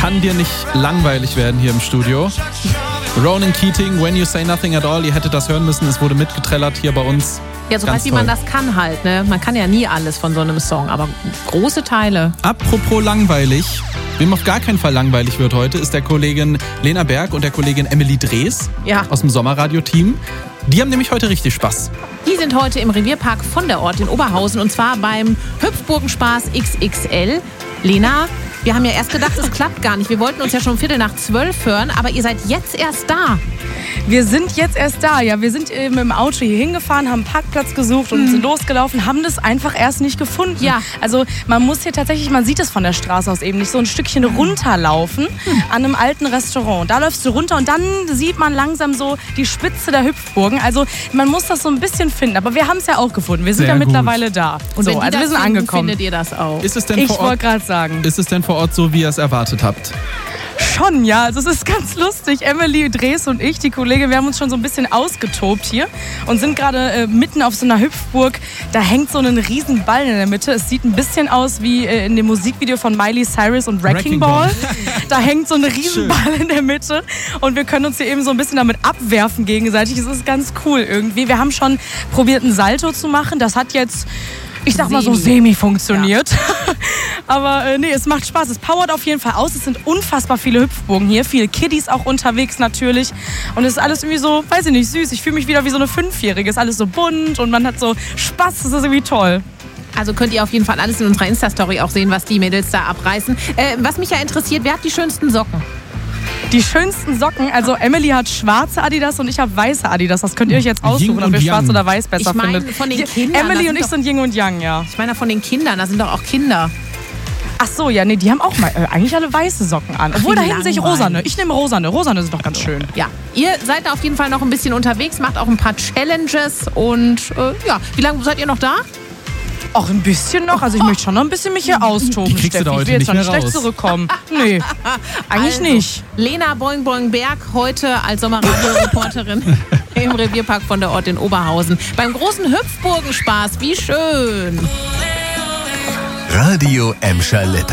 kann dir nicht langweilig werden hier im Studio. Ronan Keating, When You Say Nothing at All, ihr hättet das hören müssen, es wurde mitgetrellert hier bei uns. Ja, so weit wie man das kann halt, ne? Man kann ja nie alles von so einem Song, aber große Teile. Apropos langweilig, wem auf gar keinen Fall langweilig wird heute, ist der Kollegin Lena Berg und der Kollegin Emily Drees aus dem Sommerradio-Team. Die haben nämlich heute richtig Spaß. Die sind heute im Revierpark von der Ort in Oberhausen und zwar beim Hüpfburgenspaß XXL. Lena, wir haben ja erst gedacht, es klappt gar nicht. Wir wollten uns ja schon 11:45 hören, aber ihr seid jetzt erst da. Wir sind jetzt erst da, ja. Wir sind mit dem Auto hier hingefahren, haben einen Parkplatz gesucht und sind losgelaufen, haben das einfach erst nicht gefunden. Ja. Also man muss hier tatsächlich, man sieht es von der Straße aus eben nicht, so ein Stückchen runterlaufen an einem alten Restaurant. Da läufst du runter und dann sieht man langsam so die Spitze der Hüpfburgen. Also man muss das so ein bisschen finden, aber wir haben es ja auch gefunden. Wir sind Sehr ja gut. mittlerweile da. Und so, wenn die also das wir sind finden, angekommen. findet ihr das auch. Ist es denn Ich vor wollte Ort, gerade sagen. ist es denn vor Ort so, wie ihr es erwartet habt? Schon, ja. Also es ist ganz lustig. Emily Drees und ich, die Kollegin, wir haben uns schon so ein bisschen ausgetobt hier und sind gerade mitten auf so einer Hüpfburg. Da hängt so ein riesen Ball in der Mitte. Es sieht ein bisschen aus wie in dem Musikvideo von Miley Cyrus und Wrecking Ball. Da hängt so ein riesen Ball in der Mitte und wir können uns hier eben so ein bisschen damit abwerfen gegenseitig. Es ist ganz cool irgendwie. Wir haben schon probiert, einen Salto zu machen. Das hat jetzt, ich sag mal so, semi funktioniert. Ja. Aber nee, es macht Spaß. Es powert auf jeden Fall aus. Es sind unfassbar viele Hüpfburgen hier. Viele Kiddies auch unterwegs natürlich. Und es ist alles irgendwie so, weiß ich nicht, süß. Ich fühle mich wieder wie so eine 5-Jährige. Es ist alles so bunt und man hat so Spaß. Das ist irgendwie toll. Also könnt ihr auf jeden Fall alles in unserer Insta-Story auch sehen, was die Mädels da abreißen. Was mich ja interessiert, wer hat die schönsten Socken? Die schönsten Socken, also Emily hat schwarze Adidas und ich habe weiße Adidas. Das könnt ihr euch jetzt aussuchen, ob ihr schwarz oder weiß besser findet. Ich meine, von den Kindern. Emily und ich sind Yin und Yang, ja. Ich meine, von den Kindern, da sind doch auch Kinder. Ach so, ja, nee, die haben auch mal eigentlich alle weiße Socken an. Obwohl, da hinten sehe ich rosane. Ich nehme rosane. Rosane sind doch ganz schön. Ja, ihr seid auf jeden Fall noch ein bisschen unterwegs, macht auch ein paar Challenges und wie lange seid ihr noch da? Auch ein bisschen noch. Also ich möchte schon noch ein bisschen mich hier austoben, Steffi. Ich will jetzt noch nicht schlecht zurückkommen. Nee, eigentlich nicht. Lena Boing Boing Berg heute als Sommerradio-Reporterin im Revierpark von der Ort in Oberhausen. Beim großen Hüpfburgenspaß. Wie schön. Radio Emscher Lippe.